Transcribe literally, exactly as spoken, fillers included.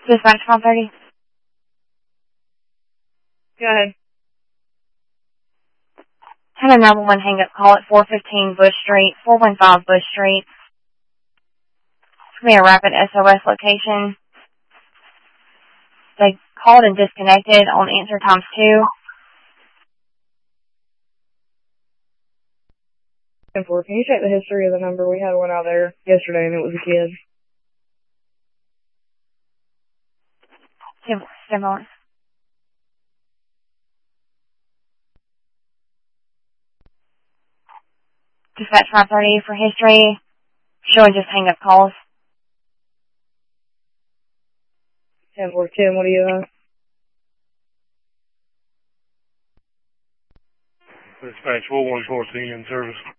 Dispatch five thirty. Go ahead. Had a nine one one hang-up call at four fifteen Bush Street, four one five Bush Street. It's going to be a rapid S O S location. They called and disconnected on answer times two. Can you check the history of the number? We had one out there yesterday and it was a kid. Similar. Dispatch five thirty for history, showing just hang-up calls. ten four ten, what do you have? Dispatch four one fourteen in service.